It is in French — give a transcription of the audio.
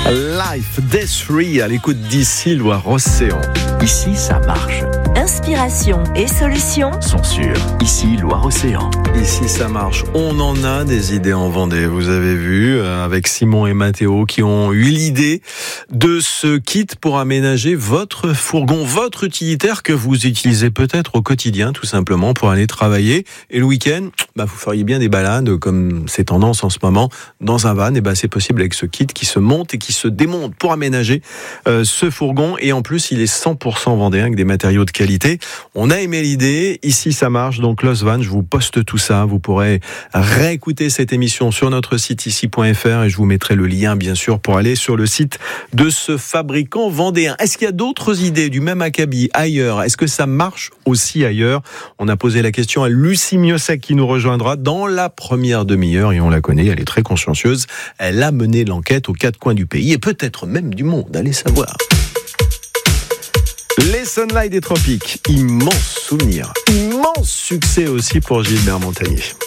Life Day 3 à l'écoute d'ici Loire-Océan. Ici, ça marche. Inspiration et solutions Sont sûrs. Ici, Loire-Océan. Ici, ça marche. On en a des idées en Vendée. Vous avez vu, avec Simon et Mathéo, qui ont eu l'idée de ce kit pour aménager votre fourgon, votre utilitaire que vous utilisez peut-être au quotidien, tout simplement, pour aller travailler. Et le week-end, vous feriez bien des balades, comme c'est tendance en ce moment, dans un van. Et c'est possible avec ce kit qui se monte et qui se démonte pour aménager ce fourgon. Et en plus, il est 100% vendéen avec des matériaux de qualité. On a aimé l'idée. Ici, ça marche. Donc, Los Van, je vous poste tout ça. Vous pourrez réécouter cette émission sur notre site ici.fr et je vous mettrai le lien, bien sûr, pour aller sur le site de ce fabricant vendéen. Est-ce qu'il y a d'autres idées du même acabit ailleurs? Est-ce que ça marche aussi ailleurs? On a posé la question à Lucie Miosec qui nous rejoindra dans la première demi-heure et on la connaît, elle est très consciencieuse. Elle a mené l'enquête aux quatre coins du pays et peut-être même du monde, allez savoir. Les Sunlight des Tropiques, immense souvenir, immense succès aussi pour Gilbert Montagnier.